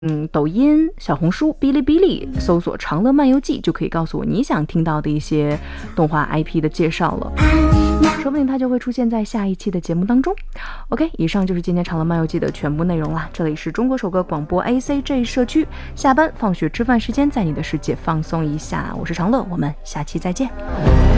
抖音、小红书、哔哩哔哩搜索长乐漫游记，就可以告诉我你想听到的一些动画 IP 的介绍了，说不定它就会出现在下一期的节目当中。 OK， 以上就是今天长乐漫游记的全部内容啦。这里是中国首个广播 ACG 社区，下班放学吃饭时间，在你的世界放松一下，我是长乐，我们下期再见。